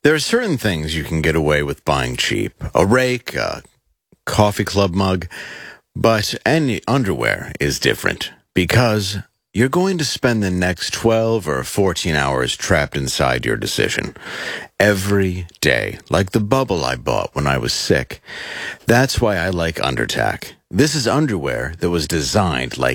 There are certain things you can get away with buying cheap. A rake, a coffee club mug, but any underwear is different because you're going to spend the next 12 or 14 hours trapped inside your decision. Every day, like the bubble I bought when I was sick. That's why I like Undertac. This is underwear that was designed like